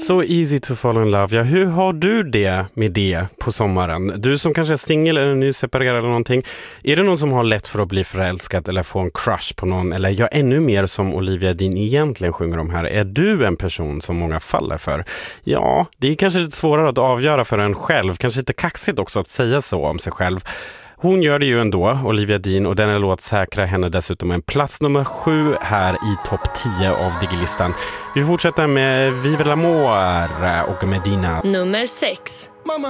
So easy to fall in love. Ja, hur har du det med det på sommaren? Du som kanske är singel eller nyseparerad eller någonting. Är det någon som har lätt för att bli förälskad eller få en crush på någon? Eller ja, ännu mer som Olivia Dean egentligen sjunger om här. Är du en person som många faller för? Ja, det är kanske lite svårare att avgöra för en själv. Kanske lite kaxigt också att säga så om sig själv. Hon gör det ju ändå, Olivia Dean, och denna låt säkrar henne dessutom en plats nummer 7 här i topp 10 av Digilistan. Vi fortsätter med Vive l'Amour och Medina. Nummer 6. Mama,